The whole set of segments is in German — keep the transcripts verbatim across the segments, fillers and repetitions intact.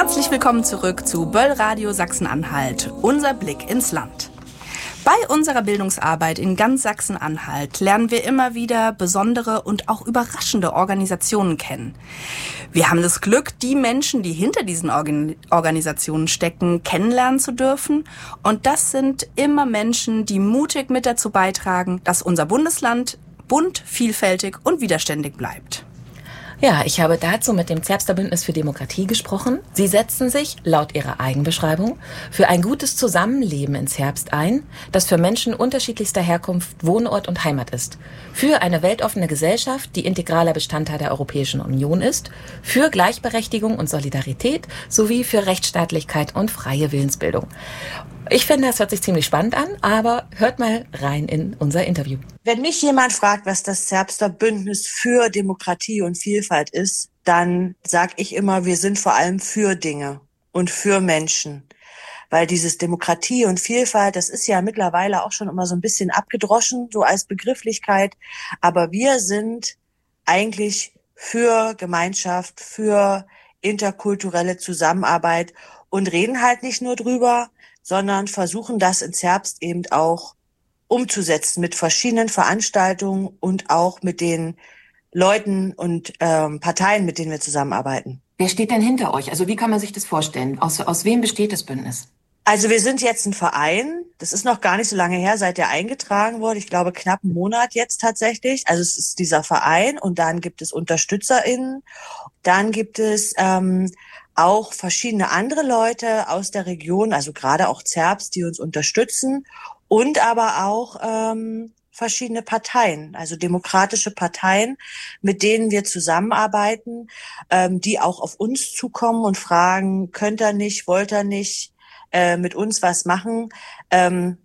Herzlich willkommen zurück zu Böll Radio Sachsen-Anhalt, unser Blick ins Land. Bei unserer Bildungsarbeit in ganz Sachsen-Anhalt lernen wir immer wieder besondere und auch überraschende Organisationen kennen. Wir haben das Glück, die Menschen, die hinter diesen Organ- Organisationen stecken, kennenlernen zu dürfen. Und das sind immer Menschen, die mutig mit dazu beitragen, dass unser Bundesland bunt, vielfältig und widerständig bleibt. Ja, ich habe dazu mit dem Zerbster Bündnis für Demokratie gesprochen. Sie setzen sich, laut ihrer Eigenbeschreibung, für ein gutes Zusammenleben in Zerbst ein, das für Menschen unterschiedlichster Herkunft, Wohnort und Heimat ist. Für eine weltoffene Gesellschaft, die integraler Bestandteil der Europäischen Union ist. Für Gleichberechtigung und Solidarität sowie für Rechtsstaatlichkeit und freie Willensbildung. Ich finde, das hört sich ziemlich spannend an, aber hört mal rein in unser Interview. Wenn mich jemand fragt, was das Zerbster Bündnis für Demokratie und Vielfalt ist, dann sage ich immer, wir sind vor allem für Dinge und für Menschen. Weil dieses Demokratie und Vielfalt, das ist ja mittlerweile auch schon immer so ein bisschen abgedroschen, so als Begrifflichkeit. Aber wir sind eigentlich für Gemeinschaft, für interkulturelle Zusammenarbeit und reden halt nicht nur drüber, sondern versuchen das in Zerbst eben auch umzusetzen mit verschiedenen Veranstaltungen und auch mit den Leuten und ähm, Parteien, mit denen wir zusammenarbeiten. Wer steht denn hinter euch? Also wie kann man sich das vorstellen? Aus, aus wem besteht das Bündnis? Also wir sind jetzt ein Verein, das ist noch gar nicht so lange her, seit der eingetragen wurde. Ich glaube knapp einen Monat jetzt tatsächlich. Also es ist dieser Verein und dann gibt es UnterstützerInnen. Dann gibt es ähm, auch verschiedene andere Leute aus der Region, also gerade auch Zerbst, die uns unterstützen und aber auch ähm, verschiedene Parteien, also demokratische Parteien, mit denen wir zusammenarbeiten, ähm, die auch auf uns zukommen und fragen, könnt ihr nicht, wollt ihr nicht äh, mit uns was machen? Ähm,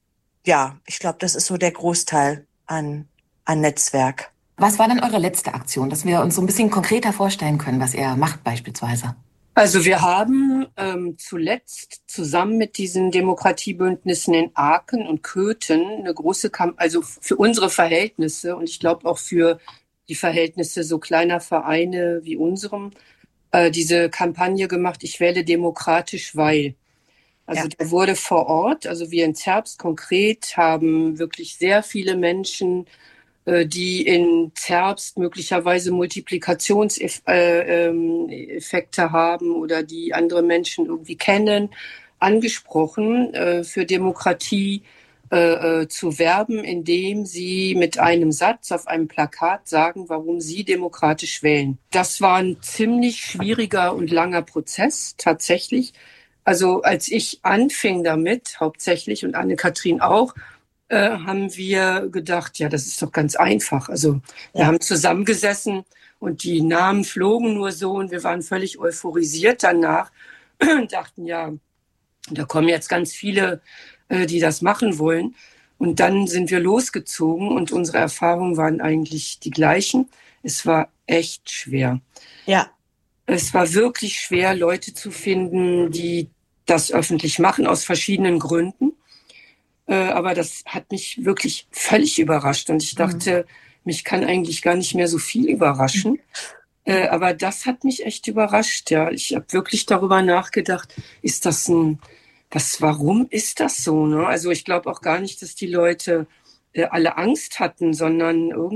ja, ich glaube, das ist so der Großteil an, an Netzwerk. Was war denn eure letzte Aktion, dass wir uns so ein bisschen konkreter vorstellen können, was ihr macht beispielsweise? Also wir haben ähm, zuletzt zusammen mit diesen Demokratiebündnissen in Aachen und Köthen eine große Kampagne, also für unsere Verhältnisse und ich glaube auch für die Verhältnisse so kleiner Vereine wie unserem, äh, diese Kampagne gemacht, ich wähle demokratisch, weil. Also ja. Der wurde vor Ort, also wir in Zerbst konkret haben wirklich sehr viele Menschen, die in Zerbst möglicherweise Multiplikationseffekte haben oder die andere Menschen irgendwie kennen, angesprochen, für Demokratie zu werben, indem sie mit einem Satz auf einem Plakat sagen, warum sie demokratisch wählen. Das war ein ziemlich schwieriger und langer Prozess, tatsächlich. Also als ich anfing damit, hauptsächlich, und Anne-Kathrin auch, Äh, haben wir gedacht, ja, das ist doch ganz einfach. Also wir ja. haben zusammengesessen und die Namen flogen nur so und wir waren völlig euphorisiert danach und dachten, ja, da kommen jetzt ganz viele, äh, die das machen wollen. Und dann sind wir losgezogen und unsere Erfahrungen waren eigentlich die gleichen. Es war echt schwer. Ja. Es war wirklich schwer, Leute zu finden, die das öffentlich machen, aus verschiedenen Gründen. Aber das hat mich wirklich völlig überrascht. Und ich dachte, mhm. mich kann eigentlich gar nicht mehr so viel überraschen. Mhm. Aber das hat mich echt überrascht. Ja, ich habe wirklich darüber nachgedacht, ist das ein, was, warum ist das so? Ne? Also ich glaube auch gar nicht, dass die Leute alle Angst hatten, sondern irgendwie